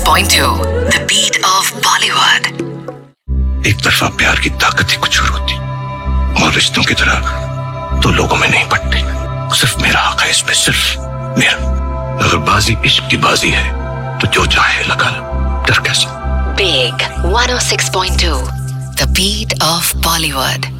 106.2 The Beat of Bollywood। एक तरफा प्यार की ताकत ही कुछ और होती और रिश्तों की तरह तो लोगों में नहीं पड़ती। सिर्फ मेरा हक है इसमें, सिर्फ मेरा। अगर बाजी इश्क की बाजी है तो जो चाहे लगा लो, डर कैसे। Big 106.2 The Beat of Bollywood।